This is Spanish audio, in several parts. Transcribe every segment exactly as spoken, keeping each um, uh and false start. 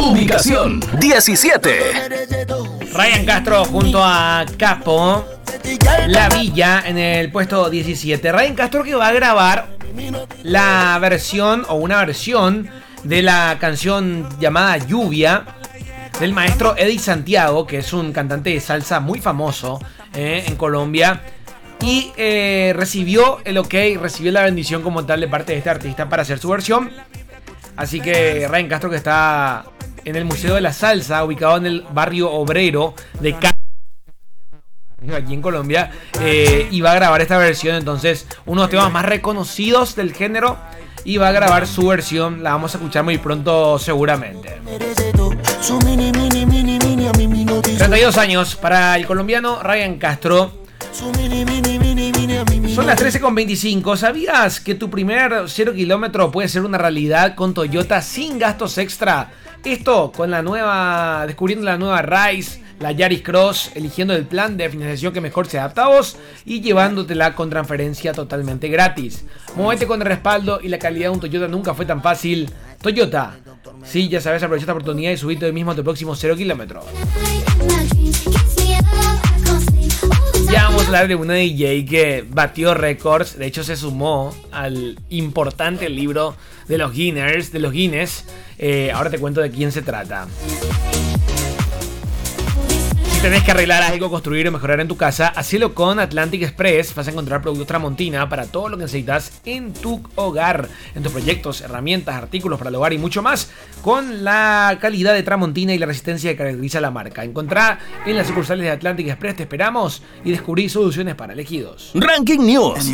Ubicación diecisiete. Ryan Castro junto a Capo, La Villa en el puesto diecisiete. Ryan Castro que va a grabar la versión o una versión de la canción llamada Lluvia del maestro Eddie Santiago, que es un cantante de salsa muy famoso eh, en Colombia. Y eh, recibió el ok, recibió la bendición como tal de parte de este artista para hacer su versión. Así que Ryan Castro, que está en el Museo de la Salsa, ubicado en el barrio obrero de Cali, aquí en Colombia, eh, y va a grabar esta versión. Entonces, uno de los temas más reconocidos del género, y va a grabar su versión. La vamos a escuchar muy pronto seguramente. treinta y dos años para el colombiano Ryan Castro. Son las trece con veinticinco. ¿Sabías que tu primer cero kilómetro puede ser una realidad con Toyota sin gastos extra? Esto con la nueva, descubriendo la nueva Rise, la Yaris Cross, eligiendo el plan de financiación que mejor se adapta a vos y llevándotela con transferencia totalmente gratis. Móvete con el respaldo y la calidad de un Toyota nunca fue tan fácil. Toyota. Sí, ya sabes, aprovecha esta oportunidad y subite hoy mismo a tu próximo cero kilómetro. Ya vamos a hablar de una D J que batió récords. De hecho, se sumó al importante libro de los Guinness. De los Guinness. Eh, ahora te cuento de quién se trata. Si tenés que arreglar algo, construir o mejorar en tu casa, hacelo con Atlantic Express. Vas a encontrar productos Tramontina para todo lo que necesitas en tu hogar, en tus proyectos, herramientas, artículos para el hogar y mucho más, con la calidad de Tramontina y la resistencia que caracteriza la marca. Encontrá en las sucursales de Atlantic Express. Te esperamos y descubrí soluciones para elegidos. Ranking News.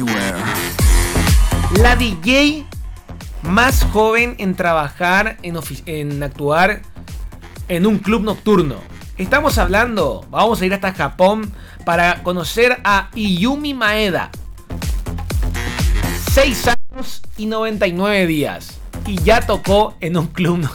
La D J más joven en trabajar, en, en actuar en un club nocturno. Estamos hablando, vamos a ir hasta Japón para conocer a Iyumi Maeda. seis años y noventa y nueve días. Y ya tocó en un club.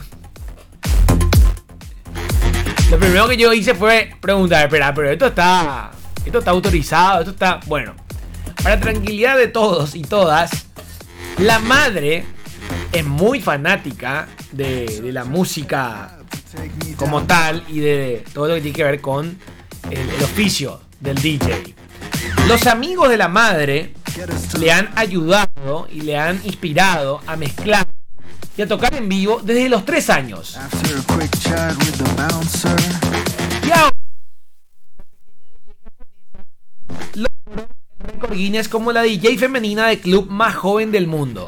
Lo primero que yo hice fue preguntar, espera, pero esto está, esto está autorizado, esto está... Bueno, para tranquilidad de todos y todas, la madre es muy fanática de, de la música como tal y de todo lo que tiene que ver con el, el oficio del D J. Los amigos de la madre le han ayudado y le han inspirado a mezclar y a tocar en vivo desde los tres años. Y ahora logró el récord Guinness como la D J femenina de club más joven del mundo.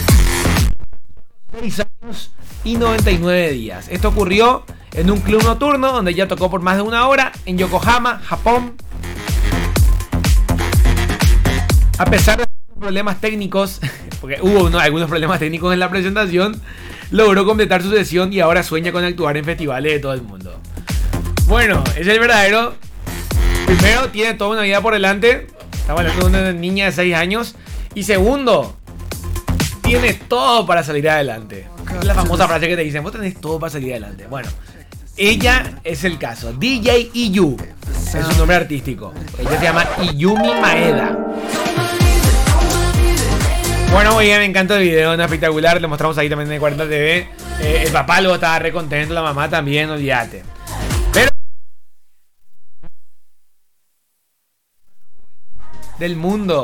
seis años y noventa y nueve días. Esto ocurrió en un club nocturno donde ella tocó por más de una hora en Yokohama, Japón. A pesar de algunos problemas técnicos, porque hubo uno, algunos problemas técnicos en la presentación, logró completar su sesión y ahora sueña con actuar en festivales de todo el mundo. Bueno, es el verdadero. Primero, tiene toda una vida por delante. Estamos hablando de una niña de seis años. Y segundo, tiene todo para salir adelante. Es la famosa frase que te dicen, vos tenés todo para salir adelante. Bueno, ella es el caso. D J Iyu es su nombre artístico. Ella se llama Iyumi Maeda. Bueno, oye, me encanta el video, ¿no? Espectacular. Lo mostramos ahí también en cuarenta T V. Eh, el papá luego estaba re contento, la mamá también, olvídate. Pero del mundo.